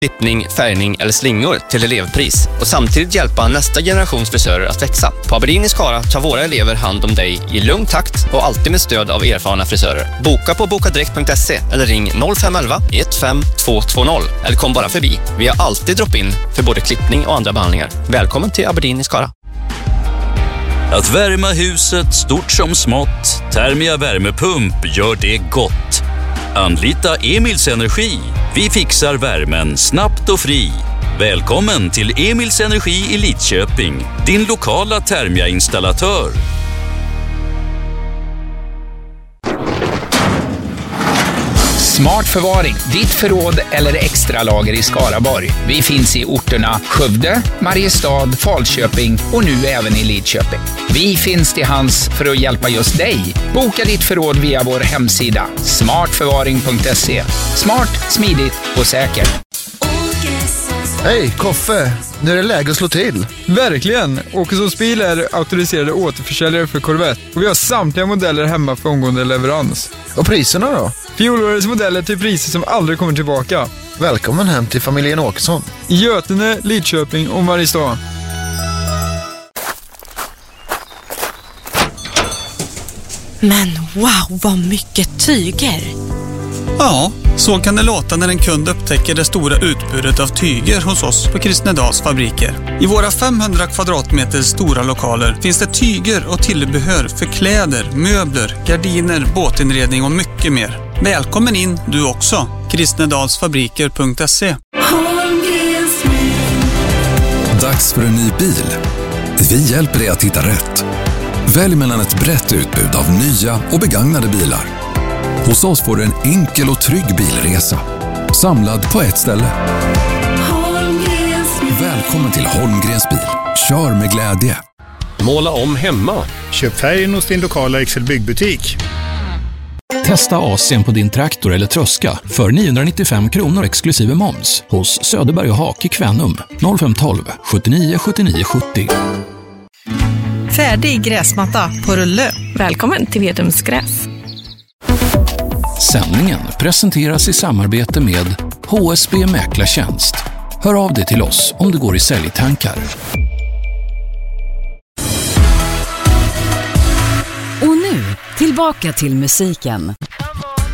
klippning, färgning eller slingor till elevpris och samtidigt hjälpa nästa generations frisörer att växa. På Aberdeen i Skara tar våra elever hand om dig i lugn takt och alltid med stöd av erfarna frisörer. Boka på bokadirekt.se eller ring 0511 15220 eller kom bara förbi. Vi har alltid drop-in för både klippning och andra behandlingar. Välkommen till Aberdeen i Skara. Att värma huset stort som smått, Thermia värmepump gör det gott. Anlita Emils Energi. Vi fixar värmen snabbt och fri. Välkommen till Emils Energi i Lidköping, din lokala Thermia-installatör. Smart förvaring, ditt förråd eller extra lager i Skaraborg. Vi finns i orterna Skövde, Mariestad, Falköping och nu även i Lidköping. Vi finns till hands för att hjälpa just dig. Boka ditt förråd via vår hemsida smartförvaring.se. Smart, smidigt och säkert. Hej, Koffe! Nu är det läge att slå till. Verkligen! Åkessons bil är auktoriserade återförsäljare för Corvette och vi har samtliga modeller hemma för omgående leverans. Och priserna då? Fjolårets modeller till priser som aldrig kommer tillbaka. Välkommen hem till familjen Åkesson. I Götene, Lidköping och Mariestad. Men wow, vad mycket tyger! Ja, så kan det låta när en kund upptäcker det stora utbudet av tyger hos oss på Kristnedals fabriker. I våra 500 kvadratmeter stora lokaler finns det tyger och tillbehör för kläder, möbler, gardiner, båtinredning och mycket mer. Välkommen in du också. Kristnedalsfabriker.se. Dags för en ny bil. Vi hjälper dig att hitta rätt. Välj mellan ett brett utbud av nya och begagnade bilar. Hos oss får du en enkel och trygg bilresa. Samlad på ett ställe. Välkommen till Holmgrens bil. Kör med glädje. Måla om hemma. Köp färgen hos din lokala Excel byggbutik. Testa AC:n på din traktor eller tröska för 995 kronor exklusive moms hos Söderberg och Hak i Kvänum 0512 79 79 70. Färdig gräsmatta på rulle. Välkommen till Vedums gräs. Sändningen presenteras i samarbete med HSB Mäklartjänst. Hör av dig till oss om du går i säljtankar. Och nu, tillbaka till musiken.